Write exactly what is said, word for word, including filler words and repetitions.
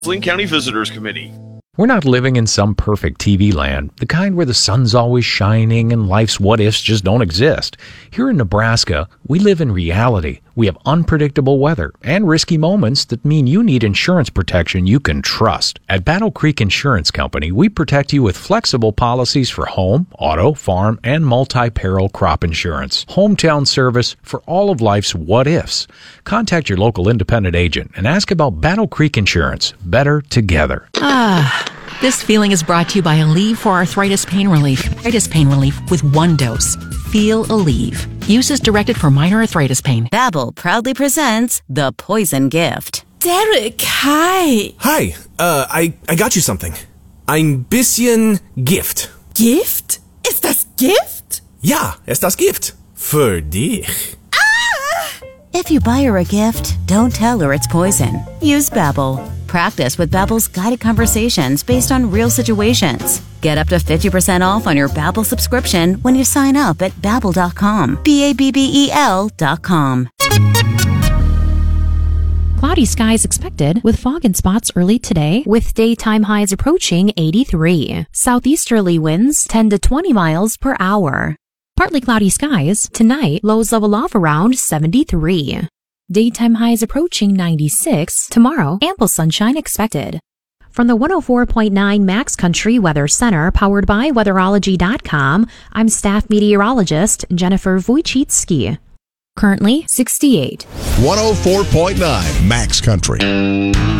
Flint County Visitors Committee. We're not living in some perfect T V land, the kind where the sun's always shining and life's what-ifs just don't exist. Here in Nebraska, we live in reality. We have unpredictable weather and risky moments that mean you need insurance protection you can trust. At Battle Creek Insurance Company, we protect you with flexible policies for home, auto, farm, and multi-peril crop insurance. Hometown service for all of life's what-ifs. Contact your local independent agent and ask about Battle Creek Insurance. Better together. Ah. This feeling is brought to you by Aleve for arthritis pain relief. Arthritis pain relief with one dose. Feel Aleve. Use as directed for minor arthritis pain. Babbel proudly presents The Poison Gift. Derek, hi. Hi, uh, I, I got you something. Ein bisschen Gift. Gift? Ist das Gift? Ja, es das Gift. Für dich. Ah! If you buy her a gift, don't tell her it's poison. Use Babbel. Practice with Babbel's guided conversations based on real situations. Get up to fifty percent off on your Babbel subscription when you sign up at babbel dot com. B A B B E L dot com. Cloudy skies expected with fog and spots early today with daytime highs approaching eighty-three. Southeasterly winds ten to twenty miles per hour. Partly cloudy skies tonight, lows level off around seventy-three. Daytime highs approaching ninety-six. Tomorrow, ample sunshine expected. From the one oh four point nine Max Country Weather Center, powered by weatherology dot com, I'm staff meteorologist Jennifer Wojcicki. Currently sixty-eight. one oh four point nine Max Country.